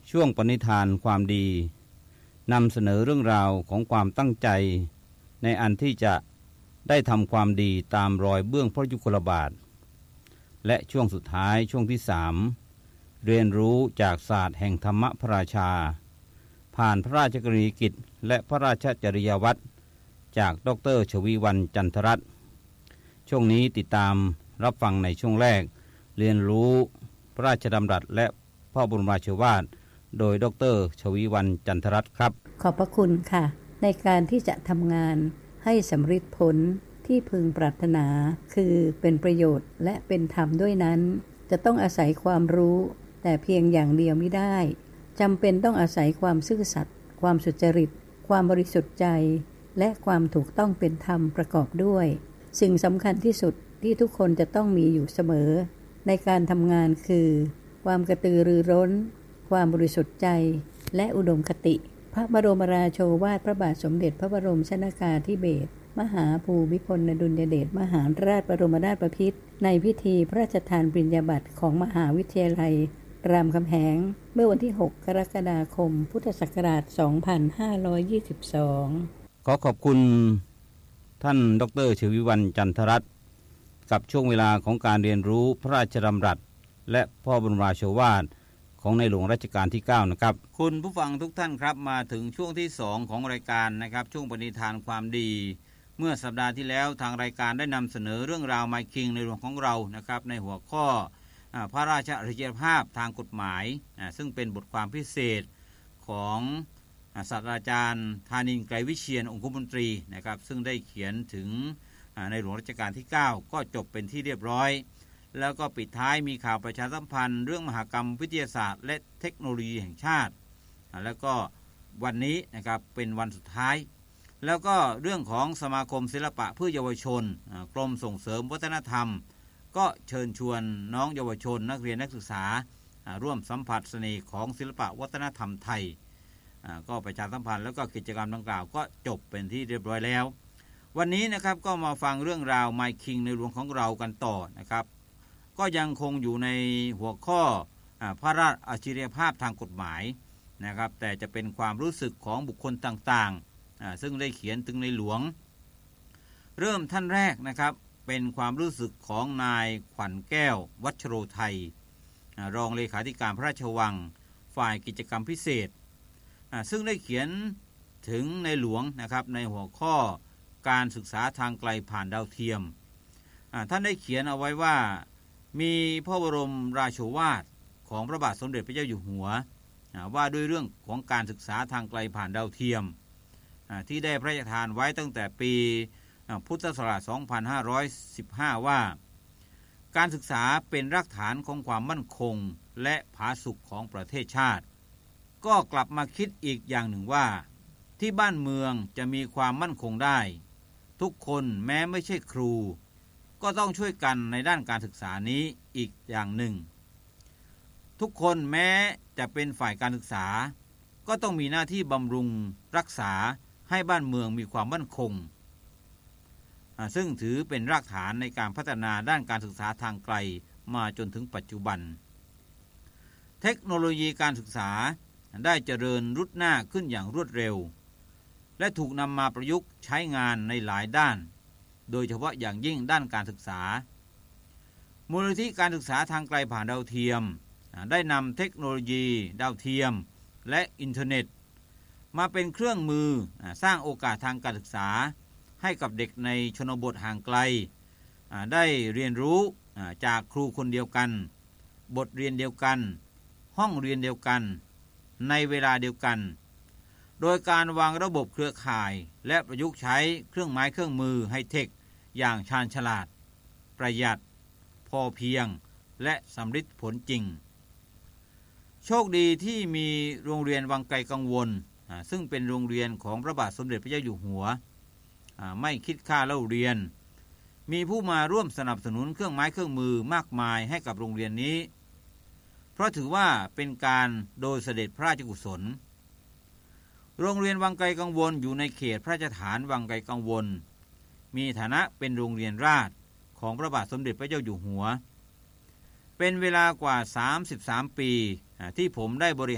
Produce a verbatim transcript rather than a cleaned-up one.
ช่วงปณิธานความดีนำเสนอเรื่องราวของความตั้งใจในอันที่จะได้ทำความดีตามรอยเบื้องพระยุคลบาทและช่วงสุดท้ายช่วงที่สามเรียนรู้จากศาสตร์แห่งธรรมพระราชาผ่านพระราชกรณียกิจและพระราชจริยวัตรจากดร.ชวีวรรณจันทรัตน์ช่วงนี้ติดตามรับฟังในช่วงแรกเรียนรู้พระราชดำรัสและพระบรมราโชวาทโดยดร.ชวีวรรณจันทรัตน์ครับขอบพระคุณค่ะในการที่จะทำงานให้สำเร็จผลที่พึงปรารถนาคือเป็นประโยชน์และเป็นธรรมด้วยนั้นจะต้องอาศัยความรู้แต่เพียงอย่างเดียวไม่ได้จำเป็นต้องอาศัยความซื่อสัตย์ความสุจริตความบริสุทธิ์ใจและความถูกต้องเป็นธรรมประกอบด้วยสิ่งสำคัญที่สุดที่ทุกคนจะต้องมีอยู่เสมอในการทำงานคือความกระตือรือร้นความบริสุทธิ์ใจและอุดมคติพระบรมราโชวาทพระบาทสมเด็จพระบรมชนกาธิเบศรมหาภูมิพลอดุลยเดชมหาราชบรมนาถบพิตรในพิธีพระราชทานปริญญาบัตรของมหาวิทยาลัยรามคำแหงเมื่อวันที่หกกรกฎาคมพุทธศักราชสองพันห้าร้อยยี่สิบสองขอขอบคุณท่านดร.ชวีวรรณจันทรัตน์กับช่วงเวลาของการเรียนรู้พระราชดำรัสและพระบรมราโชวาทของในหลวงรัชกาลที่เก้านะครับคุณผู้ฟังทุกท่านครับมาถึงช่วงที่สองของรายการนะครับช่วงปณิธานความดีเมื่อสัปดาห์ที่แล้วทางรายการได้นำเสนอเรื่องราวไมคิงในหลวงของเรานะครับในหัวข้อพระราชอัจฉริยภาพทางกฎหมายซึ่งเป็นบทความพิเศษของศาสตราจารย์ธานินทร์ ไกรวิเชียรองคมนตรีนะครับซึ่งได้เขียนถึงในหลวงรัชกาลที่เก้าก็จบเป็นที่เรียบร้อยแล้วก็ปิดท้ายมีข่าวประชาสัมพันธ์เรื่องมหกรรมวิทยาศาสตร์และเทคโนโลยีแห่งชาติแล้วก็วันนี้นะครับเป็นวันสุดท้ายแล้วก็เรื่องของสมาคมศิลปะเพื่อเยาวชนกรมส่งเสริมวัฒนธรรมก็เชิญชวนน้องเยาวชนนักเรียนนักศึกษาร่วมสัมผัสเสน่ห์ของศิลปะวัฒนธรรมไทยก็ประชาสัมพันธ์แล้วก็กิจกรรมดังกล่าวก็จบเป็นที่เรียบร้อยแล้ววันนี้นะครับก็มาฟังเรื่องราวไมคิงในหลวงของเรากันต่อนะครับก็ยังคงอยู่ในหัวข้อพระราชอัจฉริยภาพทางกฎหมายนะครับแต่จะเป็นความรู้สึกของบุคคลต่างๆซึ่งได้เขียนถึงในหลวงเริ่มท่านแรกนะครับเป็นความรู้สึกของนายขวัญแก้ววัชโรไทยรองเลขาธิการพระราชวังฝ่ายกิจกรรมพิเศษซึ่งได้เขียนถึงในหลวงนะครับในหัวข้อการศึกษาทางไกลผ่านดาวเทียมท่านได้เขียนเอาไว้ว่ามีพระบรมราโชวาทของพระบาทสมเด็จพระเจ้าอยู่หัวว่าด้วยเรื่องของการศึกษาทางไกลผ่านดาวเทียมที่ได้พระราชทานไว้ตั้งแต่ปีพุทธศักราชสองพันห้าร้อยสิบห้าว่าการศึกษาเป็นรากฐานของความมั่นคงและผาสุกของประเทศชาติก็กลับมาคิดอีกอย่างหนึ่งว่าที่บ้านเมืองจะมีความมั่นคงได้ทุกคนแม้ไม่ใช่ครูก็ต้องช่วยกันในด้านการศึกษานี้อีกอย่างหนึ่งทุกคนแม้จะเป็นฝ่ายการศึกษาก็ต้องมีหน้าที่บำรุงรักษาให้บ้านเมืองมีความมั่นคงซึ่งถือเป็นรากฐานในการพัฒนาด้านการศึกษาทางไกลมาจนถึงปัจจุบันเทคโนโลยีการศึกษาได้เจริญรุดหน้าขึ้นอย่างรวดเร็วและถูกนำมาประยุกต์ใช้งานในหลายด้านโดยเฉพาะอย่างยิ่งด้านการศึกษามูลนิธิการศึกษาทางไกลผ่านดาวเทียมได้นำเทคโนโลยีดาวเทียมและอินเทอร์เน็ตมาเป็นเครื่องมือสร้างโอกาสทางการศึกษาให้กับเด็กในชนบทห่างไกลได้เรียนรู้จากครูคนเดียวกันบทเรียนเดียวกันห้องเรียนเดียวกันในเวลาเดียวกันโดยการวางระบบเครือข่ายและประยุกต์ใช้เครื่องไม้เครื่องมือไฮเทคอย่างชาญฉลาดประหยัดพอเพียงและสำฤทธิ์ผลจริงโชคดีที่มีโรงเรียนวังไกลกังวลซึ่งเป็นโรงเรียนของพระบาทสมเด็จพระเจ้าอยู่หัวไม่คิดค่าเล่าเรียนมีผู้มาร่วมสนับสนุนเครื่องไม้เครื่องมือมากมายให้กับโรงเรียนนี้เพราะถือว่าเป็นการโดยเสด็จพระราชกุศลโรงเรียนวังไกลกังวลอยู่ในเขตพระราชฐานวังไกลกังวลมีฐานะเป็นโรงเรียนราชของพระบาทสมเด็จพระเจ้าอยู่หัวเป็นเวลากว่าสามสิบสามปีที่ผมได้บริ